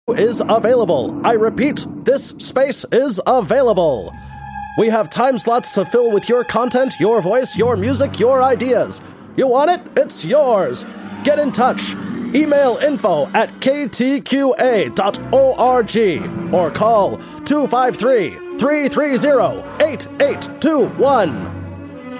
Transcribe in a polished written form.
is available. I repeat, this space is available. We have time slots to fill with your content, your voice, your music, your ideas. You want it? It's yours. Get in touch. Email info@ktqa.org or call 253-330-8821.